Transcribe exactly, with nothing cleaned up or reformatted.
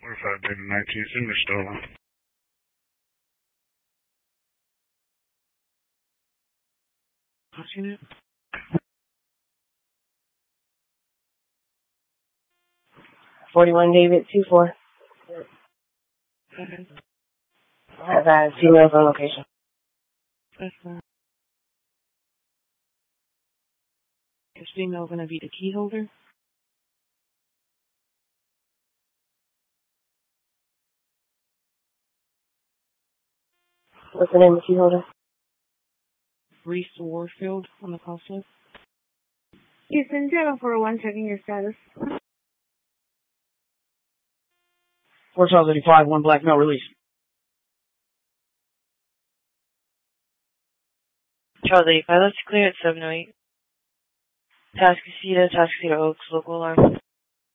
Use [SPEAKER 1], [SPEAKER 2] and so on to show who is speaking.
[SPEAKER 1] forty-five David nineteen, Zimmer stolen.
[SPEAKER 2] What's your name?
[SPEAKER 3] forty-one David two four.
[SPEAKER 2] Okay.
[SPEAKER 3] I have a female on location.
[SPEAKER 2] That's fine. Is female going to be the key holder?
[SPEAKER 3] What's the name of the key holder?
[SPEAKER 2] Reese Warfield on the call list.
[SPEAKER 4] Houston, zero four one, checking your status.
[SPEAKER 5] four Charles eighty-five, one black male release.
[SPEAKER 6] Charles eighty-five, let's clear at seven oh eight. Tascasita, Tascasita Oaks, local alarm.